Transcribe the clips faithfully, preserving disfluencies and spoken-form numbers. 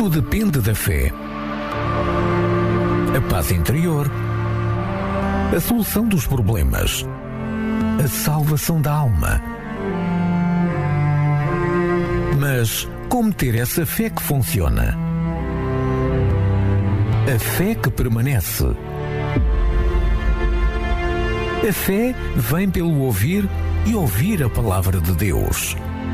Tudo depende da fé. A paz interior, a solução dos problemas, a salvação da alma. Mas como ter essa fé que funciona? A fé que permanece. A fé vem pelo ouvir e ouvir a palavra de Deus.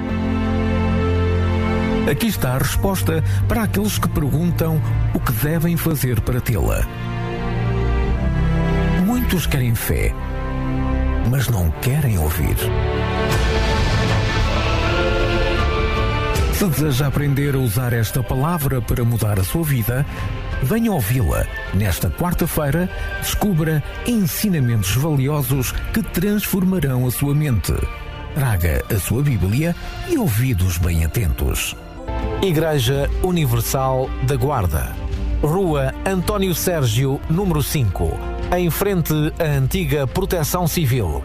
Aqui está a resposta para aqueles que perguntam o que devem fazer para tê-la. Muitos querem fé, mas não querem ouvir. Se deseja aprender a usar esta palavra para mudar a sua vida, venha ouvi-la. Nesta quarta-feira, descubra ensinamentos valiosos que transformarão a sua mente. Traga a sua Bíblia e ouvidos bem atentos. Igreja Universal da Guarda, Rua António Sérgio, número cinco, em frente à antiga Proteção Civil.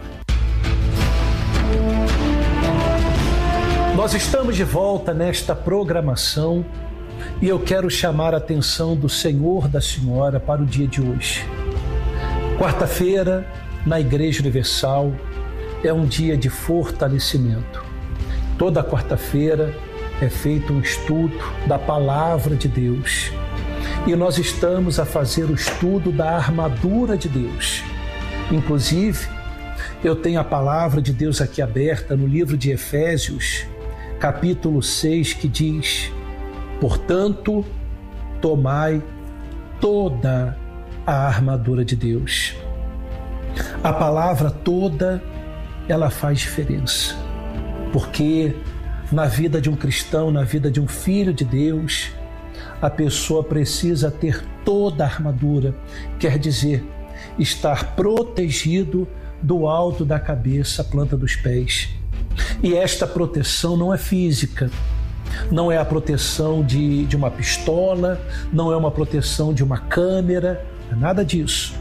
Nós estamos de volta nesta programação e eu quero chamar a atenção do Senhor, da Senhora para o dia de hoje. Quarta-feira, na Igreja Universal, é um dia de fortalecimento. Toda quarta-feira é feito um estudo da Palavra de Deus. E nós estamos a fazer o estudo da armadura de Deus. Inclusive, eu tenho a Palavra de Deus aqui aberta no livro de Efésios, capítulo seis, que diz: portanto, tomai toda a armadura de Deus. A palavra toda, ela faz diferença. Porque na vida de um cristão, na vida de um filho de Deus, a pessoa precisa ter toda a armadura, quer dizer, estar protegido do alto da cabeça à planta dos pés. E esta proteção não é física, não é a proteção de, de uma pistola, não é uma proteção de uma câmera, nada disso.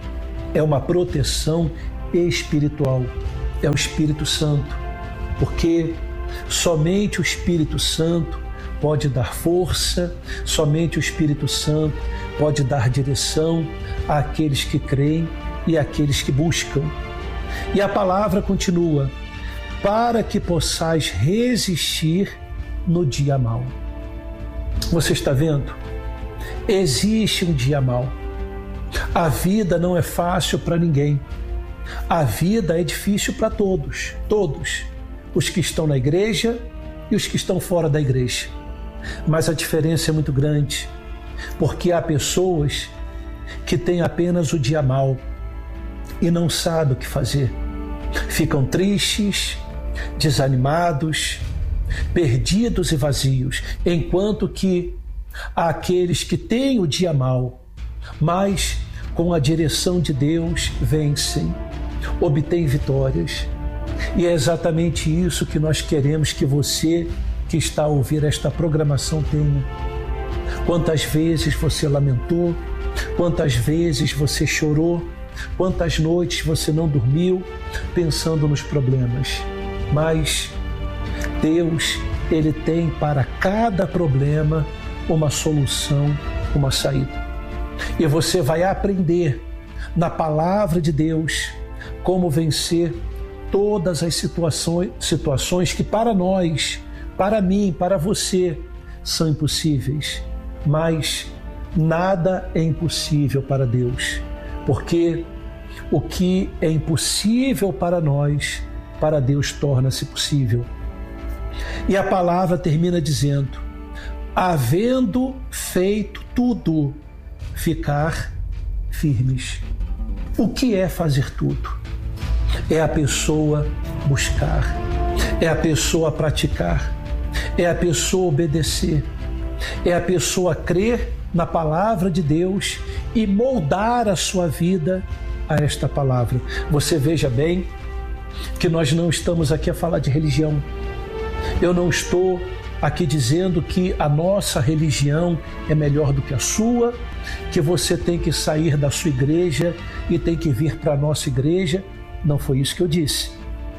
É uma proteção espiritual, é o Espírito Santo, porque somente o Espírito Santo pode dar força, somente o Espírito Santo pode dar direção àqueles que creem e àqueles que buscam. E a palavra continua: para que possais resistir no dia mau. Você está vendo? Existe um dia mau. A vida não é fácil para ninguém. A vida é difícil para todos, todos. Os que estão na igreja e os que estão fora da igreja. Mas a diferença é muito grande, porque há pessoas que têm apenas o dia mau e não sabem o que fazer. Ficam tristes, desanimados, perdidos e vazios, enquanto que há aqueles que têm o dia mau, mas com a direção de Deus vencem, obtêm vitórias. E é exatamente isso que nós queremos que você que está a ouvir esta programação tenha. Quantas vezes você lamentou, quantas vezes você chorou, quantas noites você não dormiu pensando nos problemas. Mas Deus, Ele tem para cada problema uma solução, uma saída. E você vai aprender na palavra de Deus como vencer todas as situações, situações que para nós, para mim, para você, são impossíveis. Mas nada é impossível para Deus, porque o que é impossível para nós, para Deus torna-se possível. E a palavra termina dizendo: havendo feito tudo, ficar firmes. O que é fazer tudo? É a pessoa buscar, é a pessoa praticar, é a pessoa obedecer, é a pessoa crer na palavra de Deus e moldar a sua vida a esta palavra. Você veja bem que nós não estamos aqui a falar de religião. Eu não estou aqui dizendo que a nossa religião é melhor do que a sua, que você tem que sair da sua igreja e tem que vir para a nossa igreja. Não foi isso que eu disse.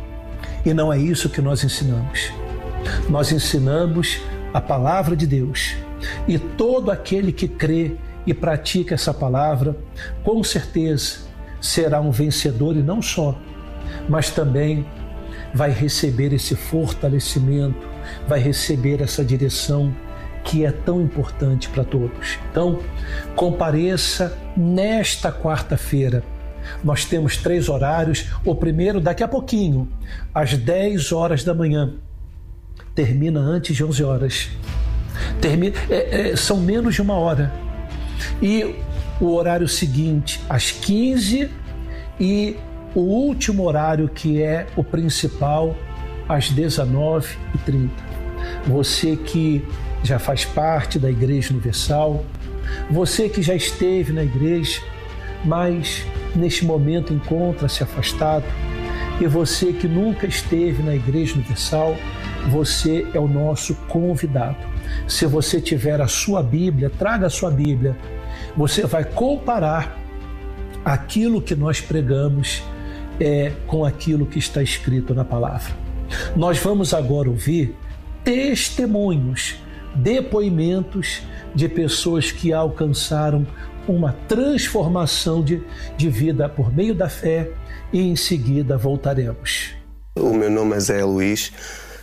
E não é isso que nós ensinamos. Nós ensinamos a palavra de Deus. E todo aquele que crê e pratica essa palavra, com certeza será um vencedor, e não só, mas também vai receber esse fortalecimento, vai receber essa direção que é tão importante para todos. Então, compareça nesta quarta-feira. Nós temos três horários. O primeiro, daqui a pouquinho, às dez horas da manhã. Termina antes de onze horas. Termina, é, é, são menos de uma hora. E o horário seguinte, às quinze, e o último horário, que é o principal, às dezenove e trinta. Você que já faz parte da Igreja Universal, você que já esteve na igreja, mas neste momento encontra-se afastado, e você que nunca esteve na Igreja Universal, você é o nosso convidado. Se você tiver a sua Bíblia, traga a sua Bíblia. Você vai comparar aquilo que nós pregamos é, com aquilo que está escrito na palavra. Nós vamos agora ouvir testemunhos, depoimentos de pessoas que alcançaram uma transformação de, de vida por meio da fé, e em seguida voltaremos. O meu nome é Zé Luís,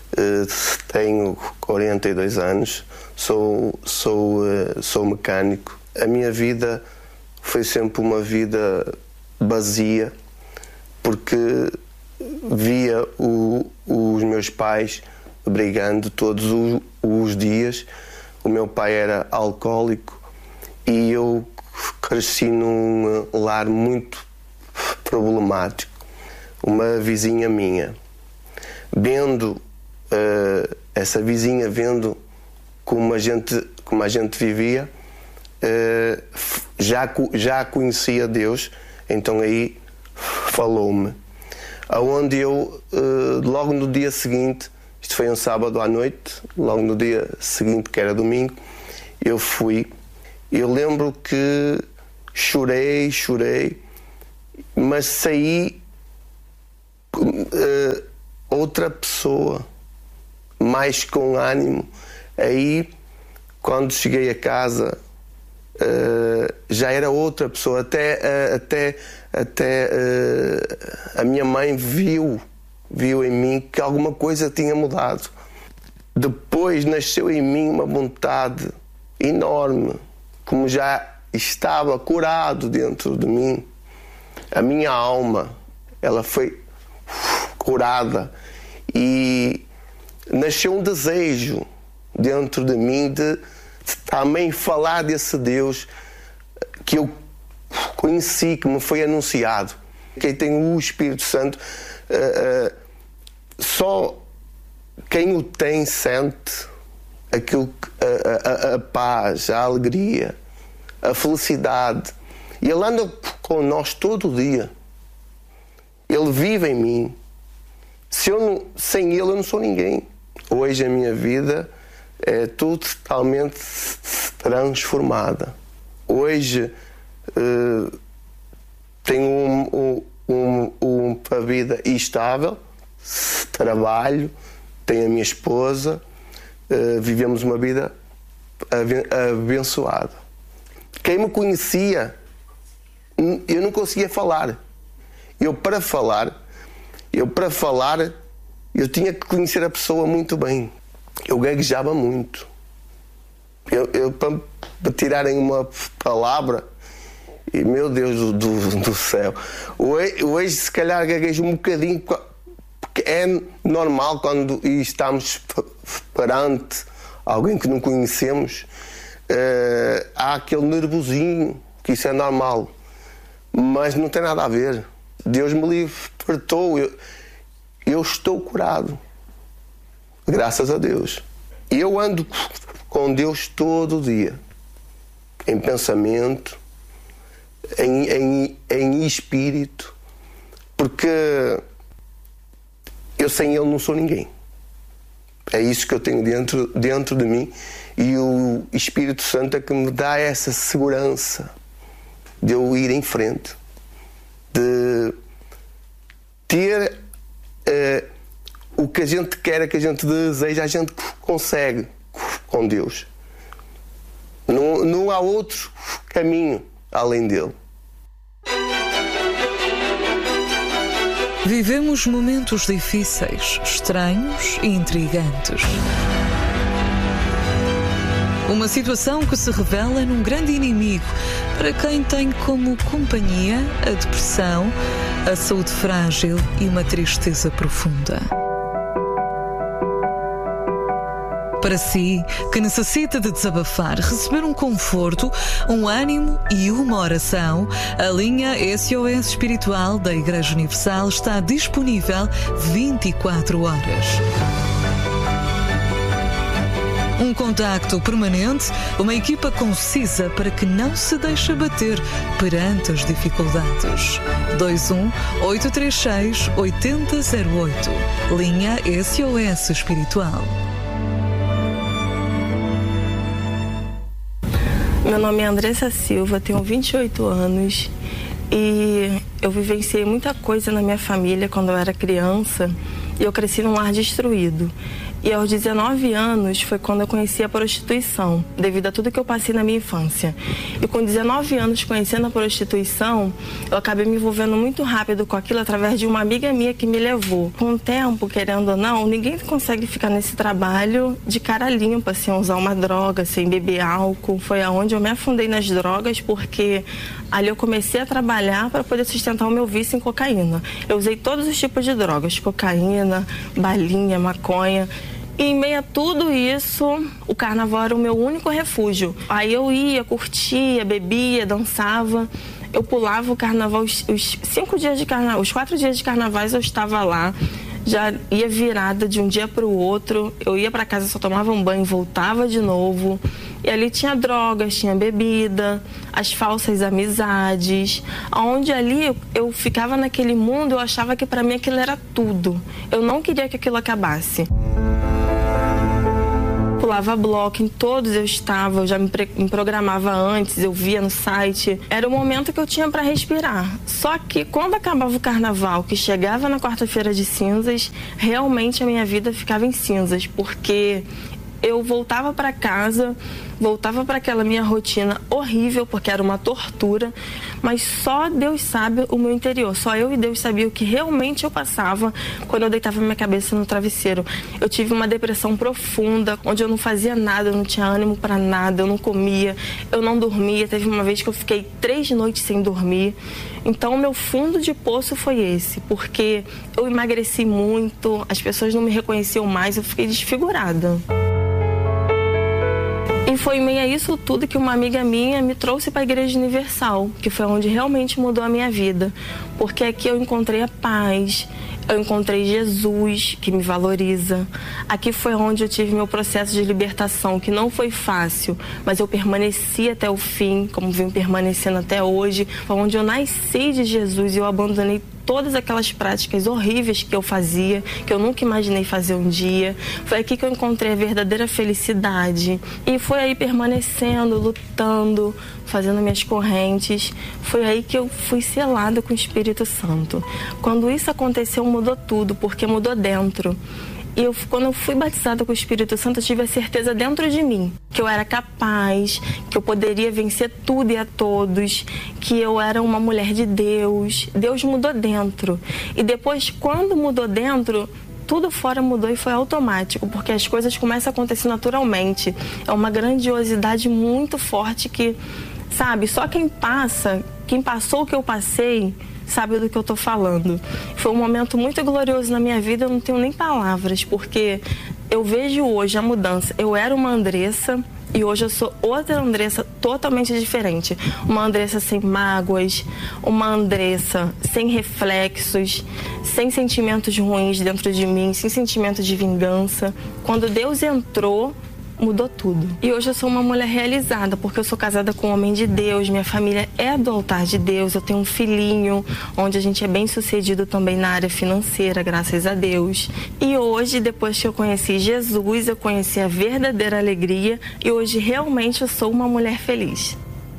tenho quarenta e dois anos, sou, sou, sou mecânico. A minha vida foi sempre uma vida vazia, porque via o, os meus pais brigando todos os, os dias. O meu pai era alcoólico e eu cresci num lar muito problemático. Uma vizinha minha, vendo uh, essa vizinha, vendo como a gente, como a gente vivia, uh, já, já conhecia Deus, então aí falou-me. Aonde eu, uh, logo no dia seguinte, isto foi um sábado à noite, logo no dia seguinte, que era domingo, eu fui. Eu lembro que chorei, chorei, mas saí uh, outra pessoa, mais com ânimo. Aí, quando cheguei a casa, uh, já era outra pessoa. Até, uh, até, até uh, a minha mãe viu, viu em mim que alguma coisa tinha mudado. Depois nasceu em mim uma vontade enorme, como já estava curado dentro de mim. A minha alma, ela foi curada, e nasceu um desejo dentro de mim de também falar desse Deus que eu conheci, que me foi anunciado. Quem tem o Espírito Santo, uh, uh, só quem o tem sente aquilo, a, a, a paz, a alegria, a felicidade. E Ele anda com nós todo o dia. Ele vive em mim. Se eu não, sem Ele eu não sou ninguém. Hoje a minha vida é totalmente transformada. Hoje uh, tenho um, um, um, uma vida estável, trabalho, tenho a minha esposa, uh, vivemos uma vida abençoada. Quem me conhecia, eu não conseguia falar. Eu para falar, eu para falar, eu tinha que conhecer a pessoa muito bem. Eu gaguejava muito. Eu, eu para, para tirarem uma palavra, e meu Deus do, do, do céu, hoje, hoje se calhar gaguejo um bocadinho, porque é normal quando estamos perante alguém que não conhecemos, uh, há aquele nervosinho, que isso é normal, mas não tem nada a ver. Deus me libertou, eu, eu estou curado, graças a Deus. Eu ando com Deus todo o dia, em pensamento, em, em, em espírito, porque eu sem Ele não sou ninguém. É isso que eu tenho dentro, dentro de mim, e o Espírito Santo é que me dá essa segurança de eu ir em frente, de ter uh, o que a gente quer, que a gente deseja, a gente consegue com Deus. Não, não há outro caminho além dele. Vivemos momentos difíceis, estranhos e intrigantes. Uma situação que se revela num grande inimigo para quem tem como companhia a depressão, a saúde frágil e uma tristeza profunda. Para si, que necessita de desabafar, receber um conforto, um ânimo e uma oração, a linha S O S Espiritual da Igreja Universal está disponível vinte e quatro horas. Um contacto permanente, uma equipa concisa para que não se deixe abater perante as dificuldades. dois um oito três seis oito zero zero oito. Linha S O S Espiritual. Meu nome é Andressa Silva, tenho vinte e oito anos e eu vivenciei muita coisa na minha família quando eu era criança e eu cresci num lar destruído. E aos dezenove anos foi quando eu conheci a prostituição, devido a tudo que eu passei na minha infância. E com dezenove anos conhecendo a prostituição, eu acabei me envolvendo muito rápido com aquilo através de uma amiga minha que me levou. Com o tempo, querendo ou não, ninguém consegue ficar nesse trabalho de cara limpa, sem usar uma droga, sem beber álcool. Foi aonde eu me afundei nas drogas, porque ali eu comecei a trabalhar para poder sustentar o meu vício em cocaína. Eu usei todos os tipos de drogas, cocaína, balinha, maconha. E em meio a tudo isso, o carnaval era o meu único refúgio. Aí eu ia, curtia, bebia, dançava. Eu pulava o carnaval, os, os cinco dias de carnaval, os quatro dias de carnavais eu estava lá. Já ia virada de um dia para o outro. Eu ia para casa, só tomava um banho, voltava de novo. E ali tinha drogas, tinha bebida, as falsas amizades. Onde ali eu, eu ficava naquele mundo, eu achava que para mim aquilo era tudo. Eu não queria que aquilo acabasse. Pulava bloco, em todos eu estava, eu já me, me programava antes, eu via no site. Era o momento que eu tinha para respirar. Só que quando acabava o carnaval, que chegava na quarta-feira de cinzas, realmente a minha vida ficava em cinzas, porque eu voltava para casa, voltava para aquela minha rotina horrível, porque era uma tortura, mas só Deus sabe o meu interior, só eu e Deus sabia o que realmente eu passava quando eu deitava minha cabeça no travesseiro. Eu tive uma depressão profunda, onde eu não fazia nada, eu não tinha ânimo para nada, eu não comia, eu não dormia. Teve uma vez que eu fiquei três noites sem dormir. Então o meu fundo de poço foi esse, porque eu emagreci muito, as pessoas não me reconheciam mais, eu fiquei desfigurada. E foi em meio a isso tudo que uma amiga minha me trouxe para a Igreja Universal, que foi onde realmente mudou a minha vida. Porque aqui eu encontrei a paz, eu encontrei Jesus, que me valoriza. Aqui foi onde eu tive meu processo de libertação, que não foi fácil, mas eu permaneci até o fim, como venho permanecendo até hoje. Foi onde eu nasci de Jesus e eu abandonei todas aquelas práticas horríveis que eu fazia, que eu nunca imaginei fazer um dia. Foi aqui que eu encontrei a verdadeira felicidade. E foi aí permanecendo, lutando, fazendo minhas correntes. Foi aí que eu fui selada com o Espírito Santo. Quando isso aconteceu, mudou tudo, porque mudou dentro. E eu, quando eu fui batizada com o Espírito Santo, eu tive a certeza dentro de mim que eu era capaz, que eu poderia vencer tudo e a todos, que eu era uma mulher de Deus. Deus mudou dentro. E depois, quando mudou dentro, tudo fora mudou e foi automático, porque as coisas começam a acontecer naturalmente. É uma grandiosidade muito forte que, sabe, só quem passa, quem passou o que eu passei, sabe do que eu tô falando. Foi um momento muito glorioso na minha vida, eu não tenho nem palavras, porque eu vejo hoje a mudança. Eu era uma Andressa e hoje eu sou outra Andressa totalmente diferente. Uma Andressa sem mágoas, uma Andressa sem reflexos, sem sentimentos ruins dentro de mim, sem sentimento de vingança. Quando Deus entrou, mudou tudo. E hoje eu sou uma mulher realizada, porque eu sou casada com um homem de Deus, minha família é do altar de Deus, eu tenho um filhinho, onde a gente é bem sucedido também na área financeira, graças a Deus. E hoje, depois que eu conheci Jesus, eu conheci a verdadeira alegria e hoje realmente eu sou uma mulher feliz.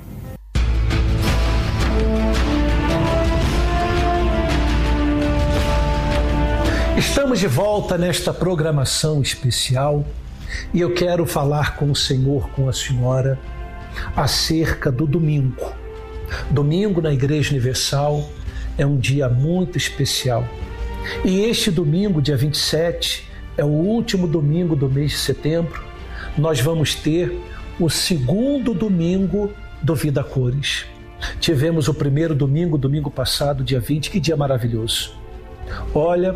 Estamos de volta nesta programação especial. E eu quero falar com o Senhor, com a senhora, acerca do domingo. Domingo na Igreja Universal é um dia muito especial. E este domingo, dia vinte e sete, é o último domingo do mês de setembro. Nós vamos ter o segundo domingo do Vida Cores. Tivemos o primeiro domingo, domingo passado, dia vinte, que dia maravilhoso. Olha,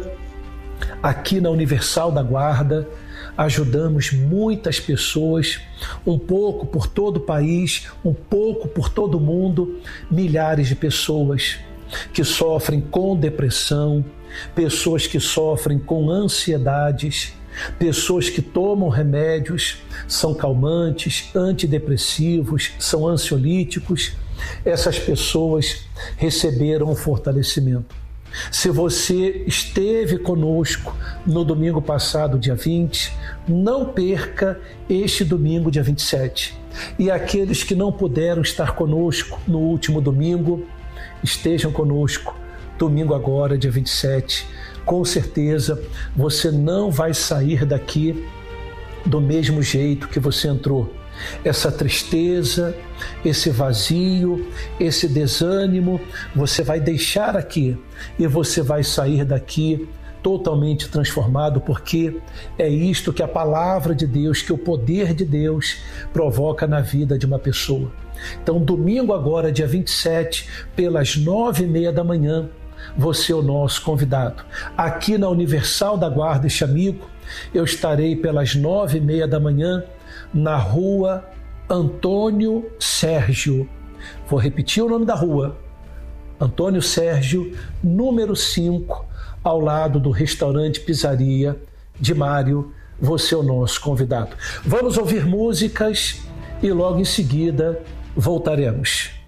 aqui na Universal da Guarda, ajudamos muitas pessoas, um pouco por todo o país, um pouco por todo o mundo, milhares de pessoas que sofrem com depressão, pessoas que sofrem com ansiedades, pessoas que tomam remédios, são calmantes, antidepressivos, são ansiolíticos. Essas pessoas receberam um fortalecimento. Se você esteve conosco no domingo passado, dia vinte, não perca este domingo, dia vinte e sete. E aqueles que não puderam estar conosco no último domingo, estejam conosco domingo agora, dia vinte e sete. Com certeza você não vai sair daqui do mesmo jeito que você entrou. Essa tristeza, esse vazio, esse desânimo, você vai deixar aqui e você vai sair daqui totalmente transformado, porque é isto que a palavra de Deus, que o poder de Deus provoca na vida de uma pessoa. Então, domingo agora, dia vinte e sete, pelas nove e meia da manhã, você é o nosso convidado. Aqui na Universal da Guarda, este amigo, eu estarei pelas nove e meia da manhã na rua Antônio Sérgio. Vou repetir o nome da rua. Antônio Sérgio, número cinco, ao lado do restaurante Pizzaria de Mário. Você é o nosso convidado. Vamos ouvir músicas e logo em seguida voltaremos.